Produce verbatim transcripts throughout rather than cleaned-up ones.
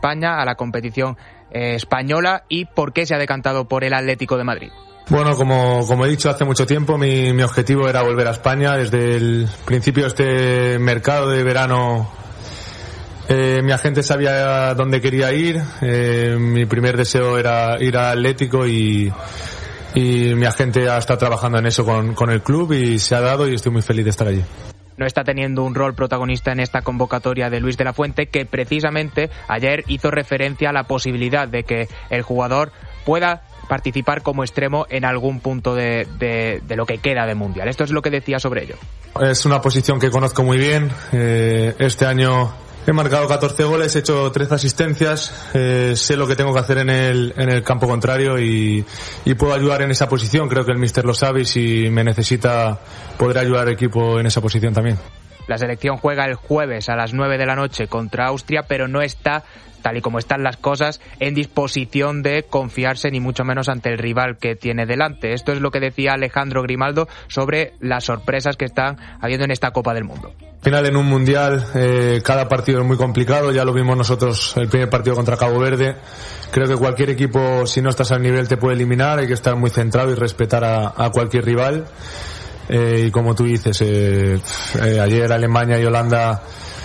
España, a la competición eh, española, y por qué se ha decantado por el Atlético de Madrid. Bueno, como, como he dicho hace mucho tiempo, mi, mi objetivo era volver a España. Desde el principio de este mercado de verano, eh, mi agente sabía dónde quería ir. Eh, mi primer deseo era ir al Atlético y, y mi agente ha estado trabajando en eso con, con el club y se ha dado, y estoy muy feliz de estar allí. No está teniendo un rol protagonista en esta convocatoria de Luis de la Fuente, que precisamente ayer hizo referencia a la posibilidad de que el jugador pueda participar como extremo en algún punto de, de, de lo que queda de Mundial. Esto es lo que decía sobre ello. Es una posición que conozco muy bien. Eh, este año he marcado catorce goles, he hecho trece asistencias, eh, sé lo que tengo que hacer en el, en el campo contrario y, y puedo ayudar en esa posición. Creo que el míster lo sabe y si me necesita podré ayudar al equipo en esa posición también. La selección juega el jueves a las nueve de la noche contra Austria, pero no está, tal y como están las cosas, en disposición de confiarse ni mucho menos ante el rival que tiene delante. Esto es lo que decía Alejandro Grimaldo sobre las sorpresas que están habiendo en esta Copa del Mundo. Al final, en un mundial, eh, cada partido es muy complicado. Ya lo vimos nosotros el primer partido contra Cabo Verde. Creo que cualquier equipo, si no estás al nivel, te puede eliminar. Hay que estar muy centrado y respetar a, a cualquier rival. Eh, y como tú dices, eh, eh, ayer Alemania y Holanda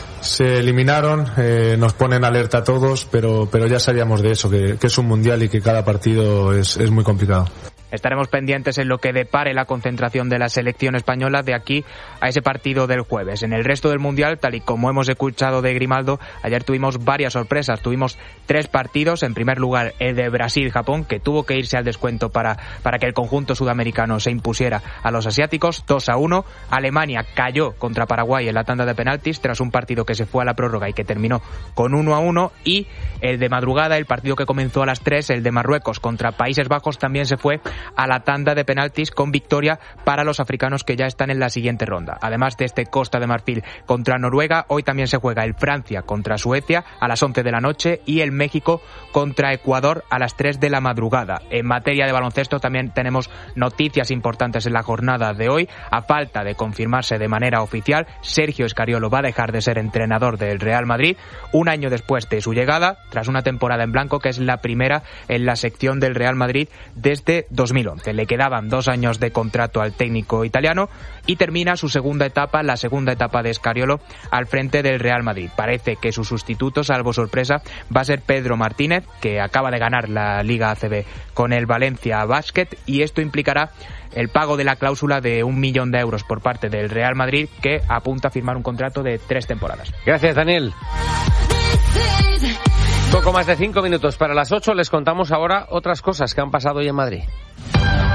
se eliminaron, eh, nos ponen alerta a todos, pero, pero ya sabíamos de eso, que, que es un mundial y que cada partido es, es muy complicado. Estaremos pendientes en lo que depare la concentración de la selección española de aquí a ese partido del jueves. En el resto del Mundial, tal y como hemos escuchado de Grimaldo, ayer tuvimos varias sorpresas. Tuvimos tres partidos. En primer lugar, el de Brasil-Japón, que tuvo que irse al descuento para, para que el conjunto sudamericano se impusiera a los asiáticos, dos a uno. Alemania cayó contra Paraguay en la tanda de penaltis tras un partido que se fue a la prórroga y que terminó con uno a uno. Y el de madrugada, el partido que comenzó a las tres, el de Marruecos contra Países Bajos, también se fue a la tanda de penaltis con victoria para los africanos, que ya están en la siguiente ronda. Además de este Costa de Marfil contra Noruega, hoy también se juega el Francia contra Suecia a las once de la noche y el México contra Ecuador a las tres de la madrugada. En materia de baloncesto también tenemos noticias importantes en la jornada de hoy. A falta de confirmarse de manera oficial, Sergio Escariolo va a dejar de ser entrenador del Real Madrid un año después de su llegada, tras una temporada en blanco que es la primera en la sección del Real Madrid desde dos mil once. Le quedaban dos años de contrato al técnico italiano y termina su segunda etapa, la segunda etapa de Scariolo al frente del Real Madrid. Parece que su sustituto, salvo sorpresa, va a ser Pedro Martínez, que acaba de ganar la Liga A C B con el Valencia Basket, y esto implicará el pago de la cláusula de un millón de euros por parte del Real Madrid, que apunta a firmar un contrato de tres temporadas. Gracias, Daniel. Poco más de cinco minutos para las ocho. Les contamos ahora otras cosas que han pasado hoy en Madrid.